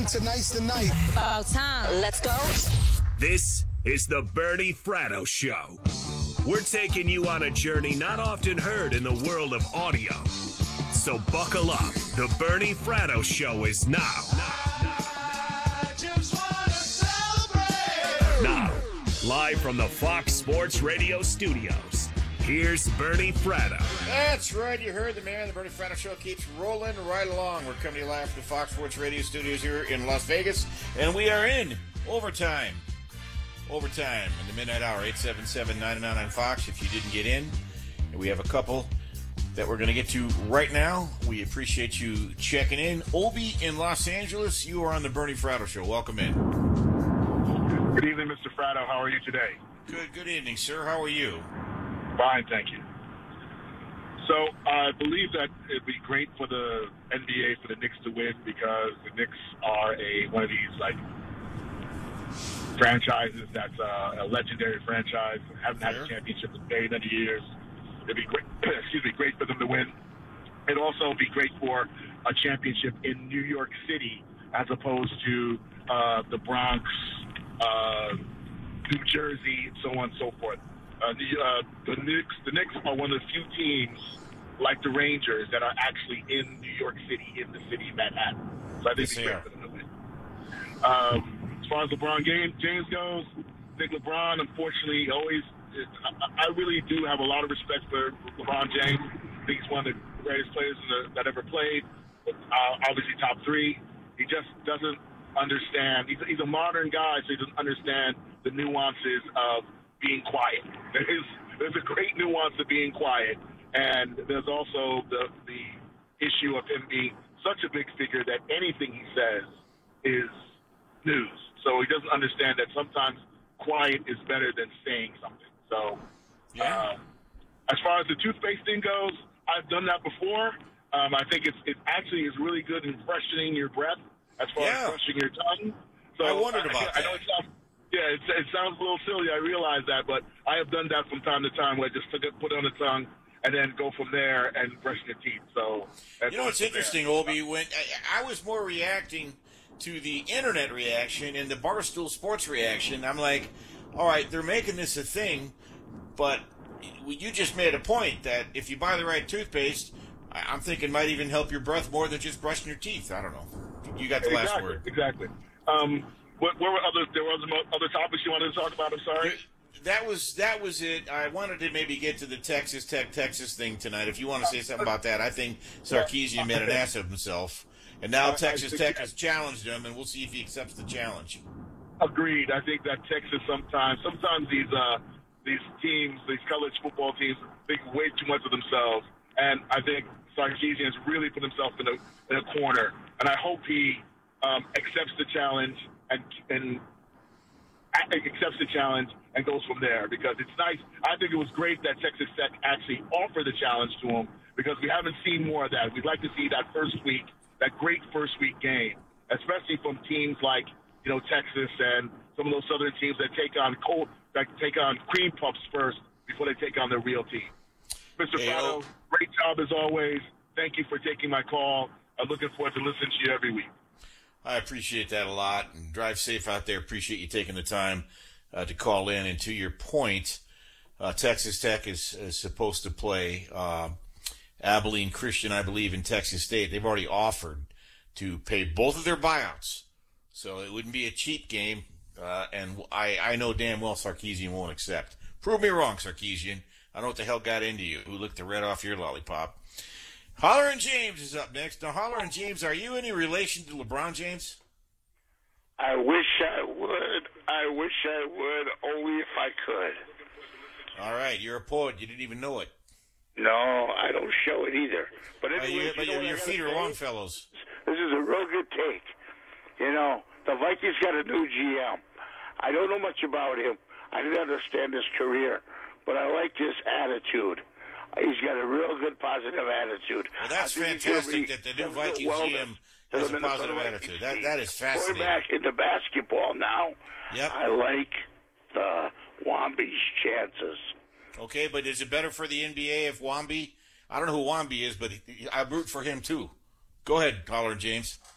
tonight's the night. About time. Let's go. This is the Bernie Fratto Show. We're taking you on a journey not often heard in the world of audio. So buckle up. The Bernie Fratto Show is now. Now, live from the Fox Sports Radio studios, here's Bernie Fratto. That's right, you heard the man. The Bernie Fratto Show keeps rolling right along. We're coming to you live from the Fox Sports Radio studios here in Las Vegas, and we are in overtime. Overtime in the midnight hour, 877-99 Fox. If you didn't get in, and we have a couple that we're going to get to right now. We appreciate you checking in. Obi in Los Angeles, you are on the Bernie Fratto Show. Welcome in. Good evening, Mr. Fratto. How are you today? Good evening, sir. How are you? Fine, thank you. So I believe that it'd be great for the NBA for the Knicks to win because the Knicks are one of these franchises that's a legendary franchise. Haven't had a championship in 8 years. It'd be great. Great for them to win. It'd also be great for a championship in New York City as opposed to the Bronx, New Jersey, so on and so forth. The Knicks are one of the few teams like the Rangers that are actually in New York City, in the city of Manhattan. So I think it'd be great for them to win. As far as LeBron James goes, I think LeBron, unfortunately, I really do have a lot of respect for LeBron James. I think he's one of the greatest players that ever played. Obviously, top 3. He just doesn't understand. He's a modern guy, so he doesn't understand the nuances of being quiet. There's a great nuance of being quiet, and there's also the issue of him being such a big figure that anything he says is news. So he doesn't understand that sometimes quiet is better than saying something. So as far as the toothpaste thing goes, I've done that before. I think it actually is really good in freshening your breath as far as brushing your tongue. So I wondered about that. I know it sounds a little silly. I realize that, but I have done that from time to time where I just put it on the tongue and then go from there and brush your teeth. So you know, it's interesting, Obi. When I was more reacting to the internet reaction and the Barstool Sports reaction, I'm like, all right, they're making this a thing, but you just made a point that if you buy the right toothpaste, I'm thinking might even help your breath more than just brushing your teeth. I don't know. You got the last word. Exactly. What were there were other topics you wanted to talk about? I'm sorry. That was it. I wanted to maybe get to the Texas thing tonight. If you want to say something about that, I think Sarkisian made an ass of himself. And now Texas Tech has challenged him, and we'll see if he accepts the challenge. Agreed. I think that Texas sometimes these teams, these college football teams, think way too much of themselves. And I think Sarkisian has really put himself in a corner. And I hope he accepts the challenge and accepts the challenge and goes from there, because it's nice. I think it was great that Texas Tech actually offered the challenge to him, because we haven't seen more of that. We'd like to see that that great first week game, especially from teams like, Texas and some of those southern teams that take on cream puffs first before they take on their real team. Mr. Fratto, great job as always. Thank you for taking my call. I'm looking forward to listening to you every week. I appreciate that a lot, and drive safe out there. Appreciate you taking the time to call in. And to your point, Texas Tech is supposed to play Abilene Christian, I believe, in Texas State. They've already offered to pay both of their buyouts, so it wouldn't be a cheap game. And I know damn well Sarkisian won't accept. Prove me wrong, Sarkisian. I don't know what the hell got into you. Who licked the red off your lollipop? Holler and James is up next. Now, Holler and James, are you any relation to LeBron James? I wish I would, only if I could. All right, you're a poet. You didn't even know it. No, I don't show it either. But anyway, your feet are long, fellows. This is a real good take. The Vikings got a new GM. I don't know much about him. I didn't understand his career, but I liked his attitude. He's got a real good positive attitude. Well, that's fantastic that the new Vikings GM has a positive attitude. That is fascinating. Going back into basketball now, yep. I like the Wamby's chances. Okay, but is it better for the NBA if Wamby, I don't know who Wamby is, but I root for him too. Go ahead, Caller James.